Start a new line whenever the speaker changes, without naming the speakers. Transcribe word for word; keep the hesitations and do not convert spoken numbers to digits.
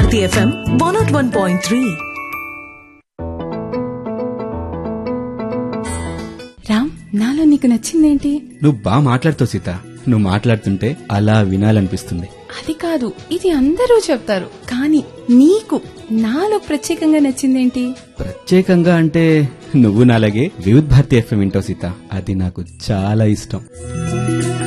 Bharati FM one not one point three.
Ram, నాలో నీకు నచ్చిందేంటి?
నువ్వు బాగా మాట్లాడుతావు సీత. నువ్వు మాట్లాడుతుంటే అలా వినాలనిపిస్తుంది.
అది కాదు, ఇది అందరూ చెప్తారు, కానీ నీకు నాలో ప్రత్యేకంగా నచ్చిందేంటి?
ప్రత్యేకంగా అంటే నువ్వు నాలాగే వివిధ్ భారతి ఎఫ్ఎం వింటావు సీత. అది నాకు చాలా ఇష్టం.